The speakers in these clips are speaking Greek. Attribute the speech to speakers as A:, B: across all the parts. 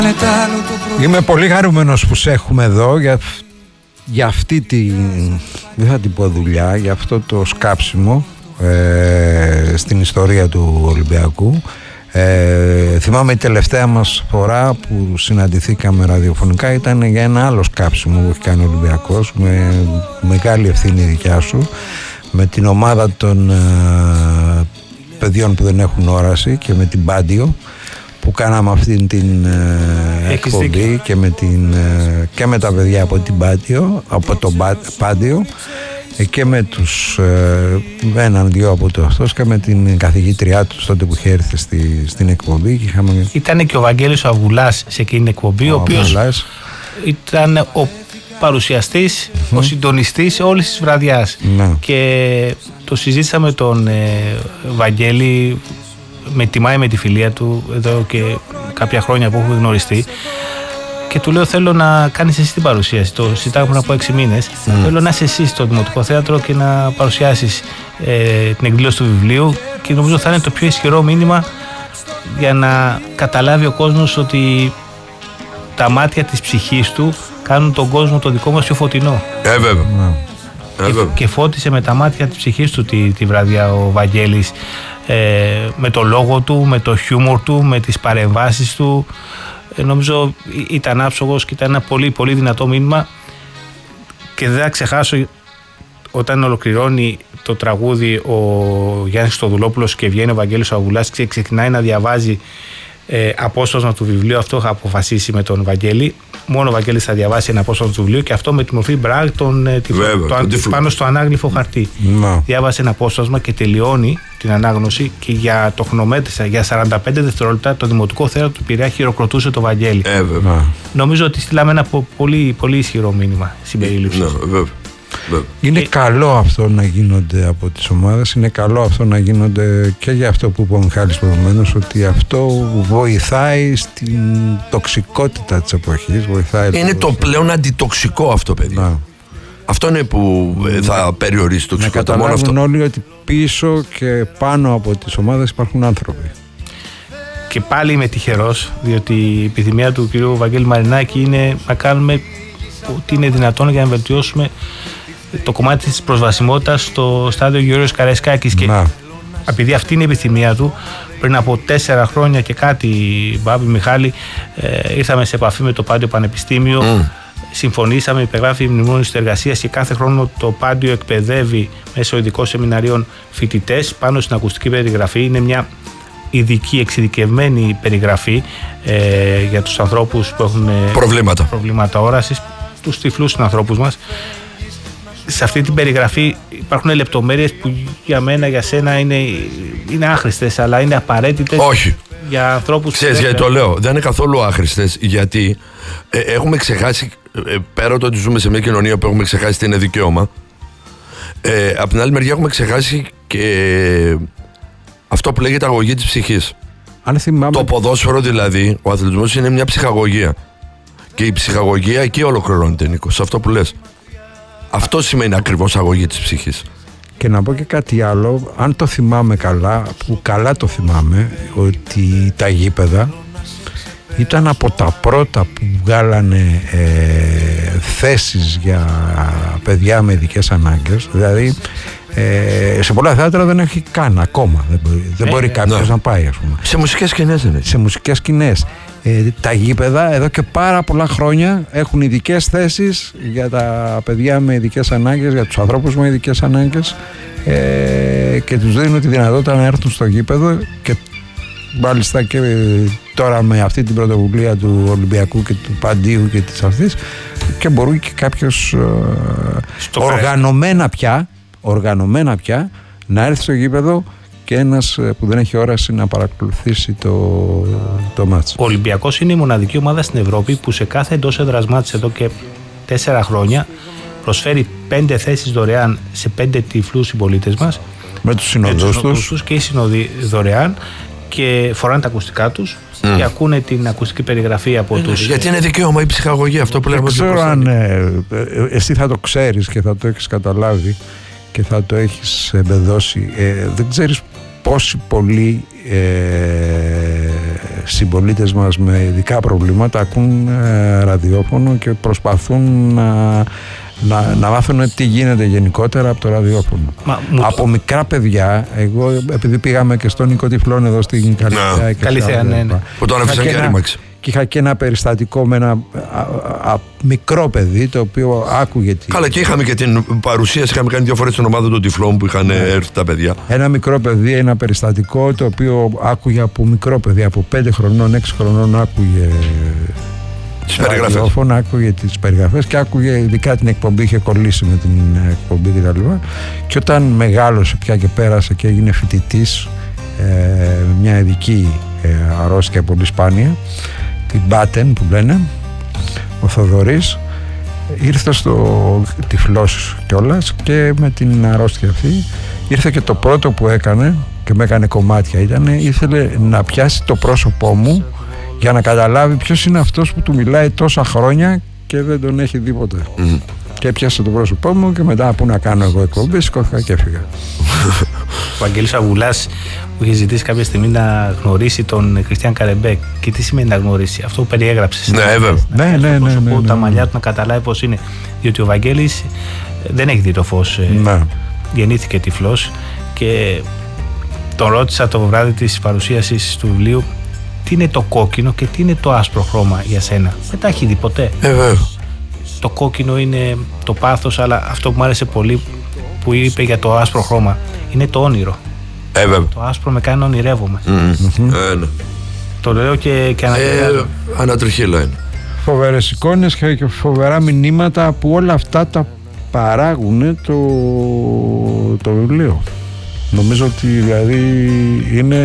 A: Είμαι πολύ χαρούμενος που σε έχουμε εδώ για αυτή τη, δεν θα την πω δουλειά, για αυτό το σκάψιμο στην ιστορία του Ολυμπιακού. Θυμάμαι η τελευταία μας φορά που συναντηθήκαμε ραδιοφωνικά ήταν για ένα άλλο σκάψιμο που έχει κάνει ο Ολυμπιακός, με μεγάλη ευθύνη δικιά σου, με την ομάδα των παιδιών που δεν έχουν όραση και με την Πάντιο που κάναμε αυτήν την εκπομπή και με τα παιδιά από την Πάντιο, από το Πάντιο, και με τους έναν-δυο από το αυτός και με την καθηγήτριά του τότε που είχε έρθει στην εκπομπή.
B: Ήταν και ο Βαγγέλης ο Αυγουλάς σε εκείνη την εκπομπή, ο οποίος ήταν ο παρουσιαστής, ο συντονιστής όλης της βραδιάς. Και το συζήτησα με τον Βαγγέλη, με τιμάει με τη φιλία του εδώ και κάποια χρόνια που έχουμε γνωριστεί, και του λέω: θέλω να κάνεις εσύ την παρουσίαση. Το συζητάμε πριν από 6 μήνες. Θέλω να είσαι εσύ στο Δημοτικό Θέατρο και να παρουσιάσεις την εκδήλωση του βιβλίου, και νομίζω θα είναι το πιο ισχυρό μήνυμα για να καταλάβει ο κόσμος ότι τα μάτια της ψυχής του κάνουν τον κόσμο το δικό μας πιο φωτεινό. Και φώτισε με τα μάτια της ψυχής του τη βραδιά ο Βαγγέλης, με το λόγο του, με το χιούμορ του, με τις παρεμβάσεις του. Νομίζω ήταν άψογος και ήταν ένα πολύ πολύ δυνατό μήνυμα, και δεν θα ξεχάσω όταν ολοκληρώνει το τραγούδι ο Γιάννης Στοδουλόπουλος και βγαίνει ο Βαγγέλης ο Αυγουλάς και ξεκινάει να διαβάζει απόσπασμα του βιβλίου. Αυτό είχα αποφασίσει με τον Βαγγέλη. Μόνο ο Βαγγέλης θα διαβάσει ένα απόσπασμα του βιβλίου, και αυτό με τη μορφή μπραγ πάνω στο ανάγλυφο χαρτί. Διάβασε ένα απόσπασμα και τελειώνει την ανάγνωση, και το χρονομέτρησα για 45 δευτερόλεπτα. Το Δημοτικό Θέατρο του Πειραιά χειροκροτούσε το Βαγγέλη. Νομίζω ότι στείλαμε ένα πολύ, πολύ ισχυρό μήνυμα συμπερίληψη.
A: Είναι καλό αυτό να γίνονται από τις ομάδες, είναι καλό αυτό να γίνονται και για αυτό που είπε ο Μιχάλης προηγουμένως, ότι αυτό βοηθάει στην τοξικότητα της εποχής.
C: Είναι το πλέον αντιτοξικό αυτό, παιδί. Αυτό είναι που θα περιορίσει το τοξικότητα.
A: Να καταλάβουν όλοι ότι πίσω και πάνω από τις ομάδες υπάρχουν άνθρωποι.
B: Και πάλι είμαι τυχερός, διότι η επιθυμία του κ. Βαγγέλη Μαρινάκη είναι να κάνουμε ό,τι είναι δυνατόν για να βελτιώσουμε το κομμάτι της προσβασιμότητας στο στάδιο Γεώργιος Καραϊσκάκης. Και επειδή αυτή είναι η επιθυμία του, πριν από 4 χρόνια και κάτι, Μπάμπη Μιχάλη, ήρθαμε σε επαφή με το Πάντιο Πανεπιστήμιο. Συμφωνήσαμε, υπεγράφει μνημόνιο συνεργασίας, και κάθε χρόνο το Πάντιο εκπαιδεύει μέσω ειδικών σεμιναρίων φοιτητές πάνω στην ακουστική περιγραφή. Είναι μια ειδική, εξειδικευμένη περιγραφή για τους ανθρώπους που έχουν προβλήματα όρασης, τους τυφλούς συνανθρώπους μας. Σε αυτή την περιγραφή υπάρχουν λεπτομέρειες που για μένα, για σένα είναι άχρηστες, αλλά είναι απαραίτητες.
C: Όχι.
B: Για ανθρώπους.
C: Ξέρεις γιατί το λέω? Δεν είναι καθόλου άχρηστες, γιατί έχουμε ξεχάσει, πέρα το ότι ζούμε σε μια κοινωνία που έχουμε ξεχάσει τι είναι δικαίωμα, από την άλλη μεριά έχουμε ξεχάσει και αυτό που λέγεται αγωγή της ψυχής.
A: Αν θυμάμαι...
C: Το ποδόσφαιρο δηλαδή, ο αθλητισμός είναι μια ψυχαγωγία. Και η ψυχαγωγία εκεί ολοκληρώνεται, Νίκο, σε αυτό που λες. Αυτό σημαίνει ακριβώς αγωγή της ψυχής.
A: Και να πω και κάτι άλλο, αν το θυμάμαι καλά, που καλά το θυμάμαι, ότι τα γήπεδα ήταν από τα πρώτα που βγάλανε θέσεις για παιδιά με ειδικές ανάγκες. Δηλαδή σε πολλά θέατρα δεν έχει καν ακόμα. Δεν μπορεί κάποιος να πάει, ας πούμε.
C: Σε μουσικές σκηνές δεν είναι.
A: Σε μουσικές σκηνές. Τα γήπεδα εδώ και πάρα πολλά χρόνια έχουν ειδικές θέσεις για τα παιδιά με ειδικές ανάγκες, για τους ανθρώπους με ειδικές ανάγκες, και τους δίνουν τη δυνατότητα να έρθουν στο γήπεδο. Και μάλιστα και τώρα με αυτή την πρωτοβουλία του Ολυμπιακού και του Παντίου και της αυτής, και μπορεί και κάποιος οργανωμένα πια να έρθει στο γήπεδο, και ένας που δεν έχει όραση να παρακολουθήσει το μάτς.
B: Ο Ολυμπιακός είναι η μοναδική ομάδα στην Ευρώπη που σε κάθε εντός έδρας μάτς εδώ και 4 χρόνια προσφέρει 5 θέσεις δωρεάν σε 5 τυφλούς συμπολίτες μας,
A: με τους συνοδούς τους,
B: και οι συνοδοί δωρεάν, και φοράνε τα ακουστικά τους και ακούνε την ακουστική περιγραφή από τους.
C: Γιατί είναι δικαίωμα η ψυχαγωγία, αυτό που λέμε.
A: Δεν ξέρω αν εσύ θα το ξέρεις και θα το έχεις καταλάβει και θα το έχεις εμπεδώσει. Δεν ξέρεις πόσοι πολλοί συμπολίτες μας με ειδικά προβλήματα ακούν ραδιόφωνο και προσπαθούν να μάθουν τι γίνεται γενικότερα από το ραδιόφωνο. Από μικρά παιδιά, εγώ επειδή πήγαμε και στον Νίκο Τυφλών εδώ στην
B: Καλυθέα, ναι.
C: Που τον έφεσαν και ρήμαξε.
A: Και είχα και ένα περιστατικό με ένα μικρό παιδί το οποίο άκουγε.
C: Καλά, και είχαμε και την παρουσίαση. Είχαμε κάνει 2 φορές την ομάδα των Τυφλών που είχαν έρθει τα παιδιά.
A: Ένα μικρό παιδί, ένα περιστατικό το οποίο άκουγε από μικρό παιδί, από 5 χρονών, 6 χρονών άκουγε.
C: Τις περιγραφές.
A: Άκουγε τις περιγραφές και άκουγε ειδικά την εκπομπή, είχε κολλήσει με την εκπομπή κτλ. Και όταν μεγάλωσε πια και πέρασε και έγινε φοιτητής, μια ειδική αρρώστια πολύ σπάνια, την Μπάτεν που λένε, ο Θοδωρής ήρθε στο Τυφλός κιόλας και με την αρρώστια αυτή ήρθε και το πρώτο που έκανε και με έκανε κομμάτια ήθελε να πιάσει το πρόσωπό μου για να καταλάβει ποιος είναι αυτός που του μιλάει τόσα χρόνια και δεν τον έχει δει ποτέ. Και έπιασε το πρόσωπό μου και μετά που να κάνω εγώ εκπομπή σηκώθηκα και έφυγα.
B: Ο Αγγέλης Αβουλάς που είχε ζητήσει κάποια στιγμή να γνωρίσει τον Κριστιαν Καρεμπέ. Και τι σημαίνει να γνωρίσει? Αυτό που περιέγραψε.
C: Ναι, βέβαια.
B: Ναι. Τα μαλλιά του να καταλάβει πώς είναι. Διότι ο Βαγγέλης δεν έχει δει το φως. Γεννήθηκε τυφλός και τον ρώτησα το βράδυ της παρουσίασης του βιβλίου τι είναι το κόκκινο και τι είναι το άσπρο χρώμα για σένα. Δεν τα έχει δει ποτέ. Το κόκκινο είναι το πάθος, αλλά αυτό που μου άρεσε πολύ που είπε για το άσπρο χρώμα είναι το όνειρο. Το άσπρο με κάνει να ονειρεύομαι. Το λέω και
C: ανατριχύλα είναι.
A: Φοβερές εικόνες και φοβερά μηνύματα που όλα αυτά τα παράγουν το βιβλίο. Νομίζω ότι δηλαδή είναι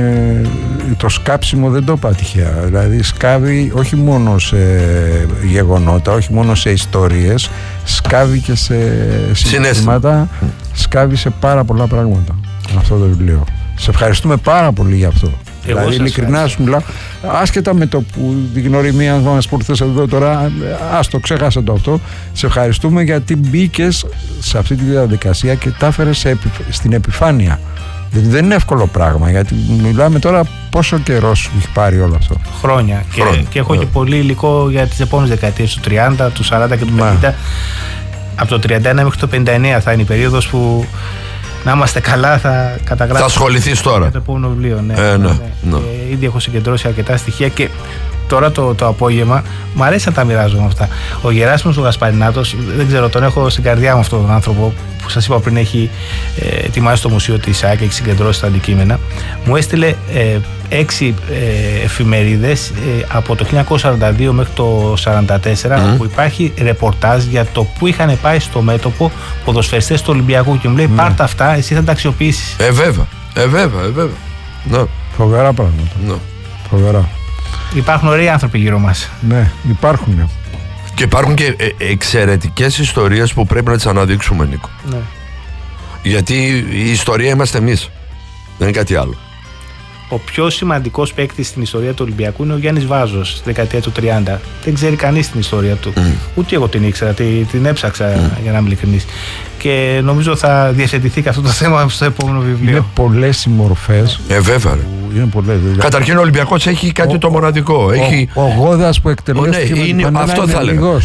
A: το σκάψιμο, δεν το είπα τυχαία. Δηλαδή σκάβει όχι μόνο σε γεγονότα, όχι μόνο σε ιστορίες, σκάβει και σε συναισθήματα, σκάβει σε πάρα πολλά πράγματα αυτό το βιβλίο. Σε ευχαριστούμε πάρα πολύ για αυτό. Δηλαδή ειλικρινά σου μιλάω, άσχετα με το που την γνωριμία μας που ήρθες εδώ τώρα, άστο, ξέχασε το αυτό. Σε ευχαριστούμε γιατί μπήκες σε αυτή τη διαδικασία και τα έφερες στην επιφάνεια. Δεν είναι εύκολο πράγμα, γιατί μιλάμε τώρα πόσο καιρό σου έχει πάρει όλο αυτό.
B: Χρόνια. Και έχω και πολύ υλικό για τις επόμενες δεκαετίες, του 30, του 40 και του 50. Από το 31 μέχρι το 59 θα είναι η περίοδος που να είμαστε καλά, θα καταγράψω.
C: Θα ασχοληθείς τώρα.
B: Το επόμενο βιβλίο, ναι. Ήδη έχω συγκεντρώσει αρκετά στοιχεία και τώρα το απόγευμα μου αρέσει να τα μοιράζομαι αυτά. Ο Γεράσιμος ο Γασπαρινάτος, δεν ξέρω, τον έχω στην καρδιά μου αυτόν τον άνθρωπο που σας είπα πριν, έχει ετοιμάσει το μουσείο της ΙΣΑΚ και έχει συγκεντρώσει τα αντικείμενα. Μου έστειλε 6 εφημερίδες από το 1942 μέχρι το 1944 όπου υπάρχει ρεπορτάζ για το που είχαν πάει στο μέτωπο ποδοσφαιριστές του Ολυμπιακού και μου λέει πάρτα αυτά, εσύ θα τα αξιοποιήσεις.
C: Βέβαια.
A: Φοβερά πράγματα. Φοβερά.
B: Υπάρχουν ωραίοι άνθρωποι γύρω μας.
A: Ναι, υπάρχουν.
C: Και υπάρχουν και εξαιρετικές ιστορίες που πρέπει να τις αναδείξουμε, Νίκο.
B: Ναι.
C: Γιατί η ιστορία είμαστε εμείς. Δεν είναι κάτι άλλο.
B: Ο πιο σημαντικός παίκτης στην ιστορία του Ολυμπιακού είναι ο Γιάννης Βάζος στη δεκαετία του 30. Δεν ξέρει κανείς την ιστορία του. Ούτε εγώ την ήξερα, την έψαξα για να είμαι ειλικρινής. Και νομίζω θα διευθετηθεί και αυτό το θέμα στο επόμενο βιβλίο.
A: Είναι πολλές οι μορφές.
C: Βέβαια. Καταρχήν ο Ολυμπιακός έχει κάτι το μοναδικό.
A: Ο Γόδας που εκτελέστηκε με
C: αυτό θα λέγω.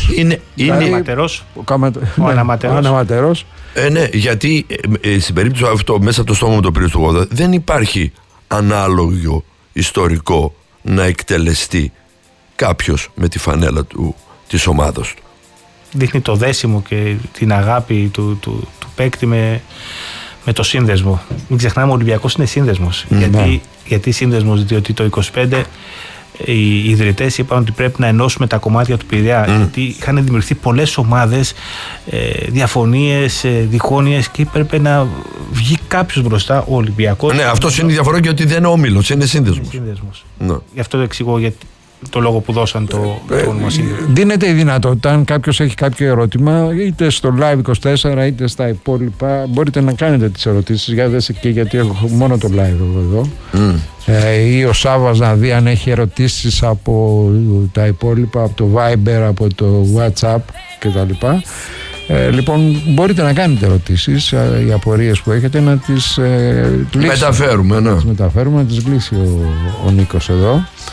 B: Ο αναματερός.
C: Ναι, γιατί στην περίπτωση αυτό μέσα από το στόμα μου το πήρε του Γόδα δεν υπάρχει ανάλογο ιστορικό να εκτελεστεί κάποιος με τη φανέλα της ομάδας του.
B: Δείχνει το δέσιμο και την αγάπη του παίκτη με το σύνδεσμο. Μην ξεχνάμε, ο Ολυμπιακός είναι σύνδεσμος. Γιατί σύνδεσμος? Διότι το 25 οι ιδρυτές είπαν ότι πρέπει να ενώσουμε τα κομμάτια του Πειραιά. Γιατί είχαν δημιουργηθεί πολλές ομάδες, διαφωνίες, διχόνοιες και έπρεπε να βγει κάποιος μπροστά, ο Ολυμπιακός.
C: Ναι, αυτός είναι η διαφορά και ότι δεν είναι όμιλος, είναι σύνδεσμος.
B: Γι' αυτό το εξηγώ το λόγο που δώσαν το όνομα σύνδεσμο.
A: Δίνεται η δυνατότητα, αν κάποιος έχει κάποιο ερώτημα, είτε στο Live24 είτε στα υπόλοιπα, μπορείτε να κάνετε τις ερωτήσεις. Γιατί έχω μόνο το Live εδώ. Ή ο Σάββας να δει αν έχει ερωτήσεις από τα υπόλοιπα, από το Viber, από το WhatsApp κτλ. Λοιπόν, μπορείτε να κάνετε ερωτήσεις, οι απορίες που έχετε να τις
C: μεταφέρουμε,
A: να τις λύσει ο Νίκος εδώ.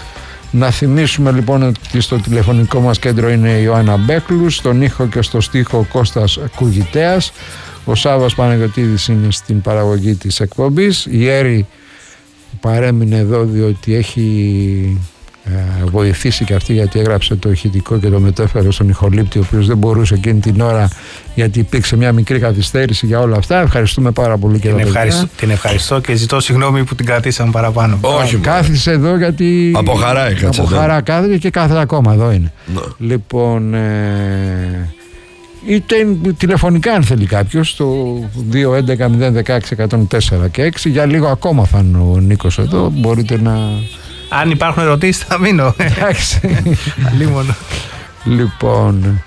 A: Να θυμίσουμε λοιπόν ότι στο τηλεφωνικό μας κέντρο είναι η Ιωάννα Μπέκλου, στον ήχο και στο στίχο ο Κώστας Κουγητέας, ο Σάββας Παναγιωτίδης είναι στην παραγωγή της εκπομπής, η Έρη παρέμεινε εδώ διότι έχει βοηθήσει και αυτή, γιατί έγραψε το ηχητικό και το μετέφερε στον ηχολήπτη, ο οποίος δεν μπορούσε εκείνη την ώρα γιατί υπήρξε μια μικρή καθυστέρηση για όλα αυτά. Ευχαριστούμε πάρα πολύ και
B: την ευχαριστώ και ζητώ συγγνώμη που την κρατήσαμε παραπάνω.
C: Όχι,
A: κάθισε εδώ γιατί
C: από χαρά έκατσε.
A: Από χαρά κάθεται και κάθεται ακόμα, εδώ είναι. Λοιπόν, είτε τηλεφωνικά αν θέλει κάποιος στο 211-016-104 και 6. Για λίγο ακόμα θα είναι ο Νίκος εδώ, μπορείτε να...
B: Αν υπάρχουν ερωτήσεις θα μείνω.
A: Εντάξει.
B: Αλίμονο.
A: Λοιπόν,